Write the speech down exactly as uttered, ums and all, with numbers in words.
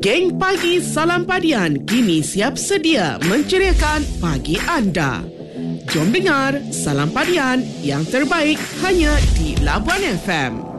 Geng Pagi Salam Padian kini siap sedia menceriakan pagi anda. Jom dengar Salam Padian yang terbaik hanya di Labuan F M.